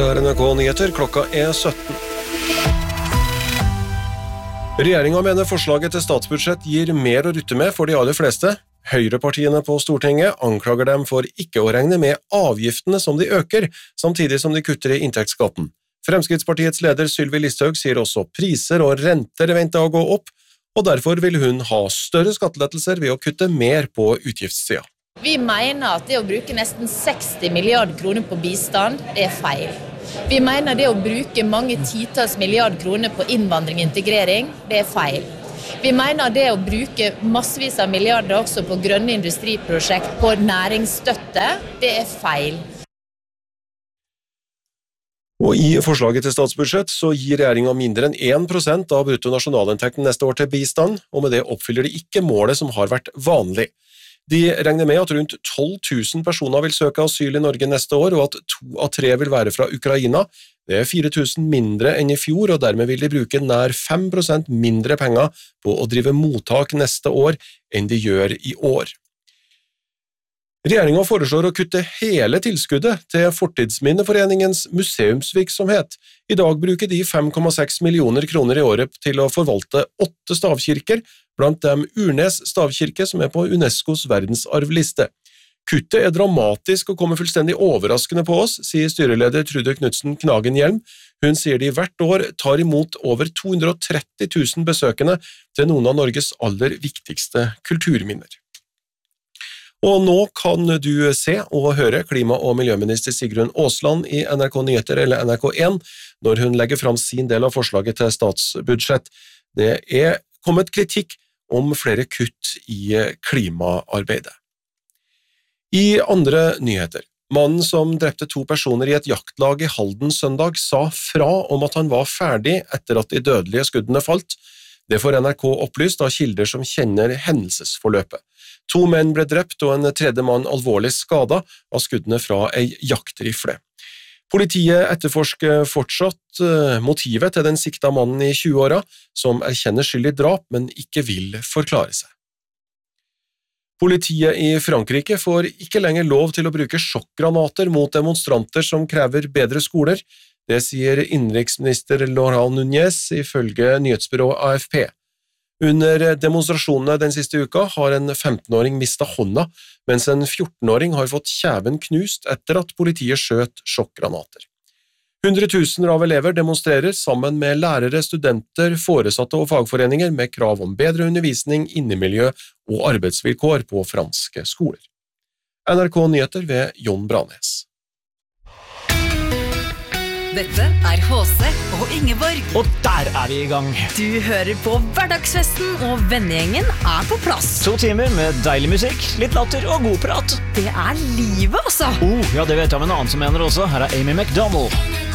er NRK Nyheter, klokka 17. Regjeringen mener forslaget til statsbudsjett gir mer å rutte med for de aller fleste. Høyrepartiene på Stortinget anklager dem for ikke å regne med avgiftene som de øker, samtidig som de kutter i inntektsskatten. Fremskrittspartiets leder Sylvi Listhaug sier også priser og renter venter å gå opp, og derfor vil hun ha større skattelettelser ved å kutte mer på utgiftssiden. Vi mener at det å bruke nesten 60 milliarder kroner på bistand, det er feil. Vi mener det å bruke mange titalls milliarder kroner på innvandring og integrering, det er feil. Vi mener det å bruke massevis av milliarder også på grønne industriprosjekt, på næringsstøtte, det er feil. Og i forslaget til statsbudsjett så gir regjeringen mindre enn 1% av bruttonasjonalinntekten neste år til bistand, og med det oppfyller de ikke målet som har vært vanlig. De regner med at rundt 12 000 personer vil søke asyl i Norge neste år, og at 2 av 3 vil være fra Ukraina. Det er 4 000 mindre enn i fjor, og dermed vil de bruke nær 5% mindre penger på å drive mottak neste år enn de gjør i år. Regjeringen foreslår å kutte hele tilskuddet til Fortidsminneforeningens museumsvirksomhet. I dag bruker de 5,6 millioner kroner i året til å forvalte 8 stavkirker, blant dem Urnes stavkirke som er på UNESCOs verdensarvliste. Kuttet er dramatisk og kommer fullstendig overraskende på oss, sier styreleder Trude Knudsen Knagen-Hjelm. Hun sier de hvert år tar imot over 230 000 besøkende til noen av Norges aller viktigste kulturminner. Og nå kan du se og høre klima- og miljøminister Sigrun Aasland i NRK Nyheter eller NRK1 når hun legger fram sin del av forslaget til statsbudsjett. Det er kommet kritikk om flere kutt i klimaarbeidet. I andre nyheter. Mannen som drepte 2 personer i et jaktlag i Halden søndag sa fra om at han var ferdig etter at de dødelige skuddene falt. Det får NRK opplyst av kilder som kjenner hendelsesforløpet. 2 menn ble drept og en 3. mann alvorlig skadet av skuddene fra ei jaktrifle. Politiet etterforsker fortsatt motivet til den sikta mannen i 20-åra, som erkjenner skyld i drap, men ikke vil forklare seg. Politiet i Frankrike får ikke lenger lov til å bruke sjokkgranater mot demonstranter som krever bedre skoler. Det sier innenriksminister Laurent Nunez ifølge nyhetsbyrået AFP. Under demonstrasjonene den siste uka har en 15-åring mistet hånda, mens en 14-åring har fått kjeven knust etter at politiet skjøt sjokkgranater. 100 000 av elever demonstrerer sammen med lærere, studenter, foresatte og fagforeninger med krav om bedre undervisning, innemiljø og arbeidsvilkår på franske skoler. NRK Nyheter ved Jon Branes. Dette er HC og Ingeborg. Og der er vi i gang. Du hører på Hverdagsfesten, og vennegjengen er på plass. 2 timer med deilig musikk, litt latter og god prat. Det er livet, altså. Ja, det vet jeg om en annen som mener også. Her er Amy McDonald.